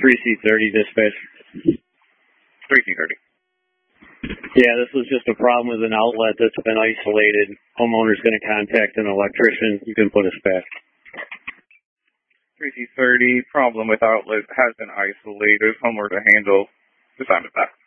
3C30 dispatch. 3C30. Yeah, this was just a problem with an outlet that's been isolated. Homeowner's going to contact an electrician. You can put us back. 3C30, problem with outlet has been isolated. Homeowner to handle. Just on it back.